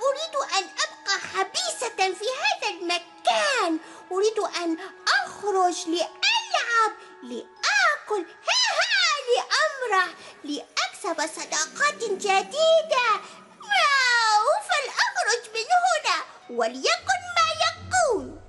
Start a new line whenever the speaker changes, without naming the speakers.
أريد أن أبقى حبيسة في هذا المكان. أريد أن أخرج لألعب، لآكل، لأمرح، لأكسب صداقات جديدة. فلأخرج من هنا وليكن